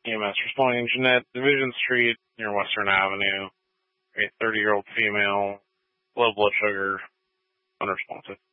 EMS responding. Jeanette, Division Street near Western Avenue. A 30-year-old female, low blood sugar, unresponsive.